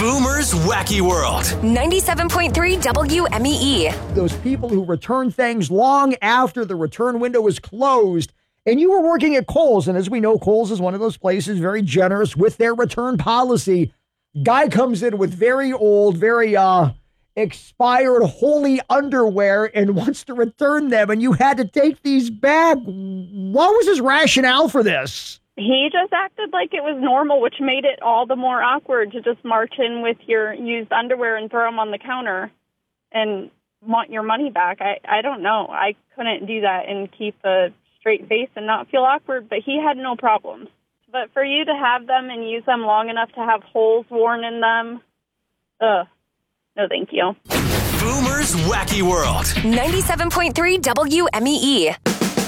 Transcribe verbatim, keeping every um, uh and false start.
Boomer's Wacky World. ninety-seven point three W M E E. Those people who return things long after the return window is closed, and you were working at Kohl's, and as we know, Kohl's is one of those places very generous with their return policy. Guy comes in with very old, very uh expired, holy underwear and wants to return them, and you had to take these back. What was his rationale for this? He just acted like it was normal, which made it all the more awkward to just march in with your used underwear and throw them on the counter and want your money back. I, I don't know. I couldn't do that and keep a straight face and not feel awkward, but he had no problems. But for you to have them and use them long enough to have holes worn in them, ugh, no thank you. Boomer's Wacky World. ninety-seven point three W M E E.